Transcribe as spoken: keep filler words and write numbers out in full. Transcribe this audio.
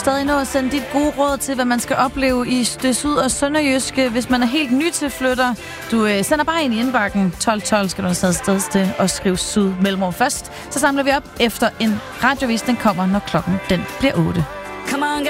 stadig nå at sende dit gode råd til, hvad man skal opleve i det syd- og sønderjyske, hvis man er helt ny til flytter. Du øh, sender bare ind i indbakken. tolv tolv skal du afsted sted til og skrive syd mellemrum først. Så samler vi op efter en radiovis. Den kommer, når klokken den bliver otte.